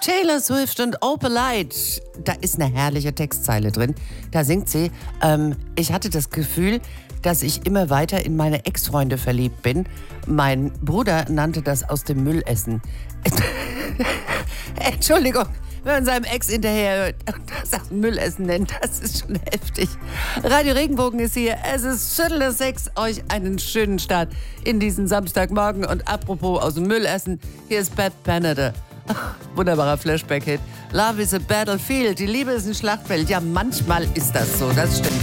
Taylor Swift und Opalite. Da ist eine herrliche Textzeile drin. Da singt sie, ich hatte das Gefühl, dass ich immer weiter in meine Ex-Freunde verliebt bin. Mein Bruder nannte das aus dem Müll essen. Entschuldigung, wenn man seinem Ex hinterher und das auch Müllessen nennt, das ist schon heftig. Radio Regenbogen ist hier, es ist 5:45, euch einen schönen Start in diesen Samstagmorgen. Und apropos aus dem Müllessen, hier ist Bad Banner. Wunderbarer Flashback-Hit. Love is a battlefield, die Liebe ist ein Schlachtfeld. Ja, manchmal ist das so, das stimmt.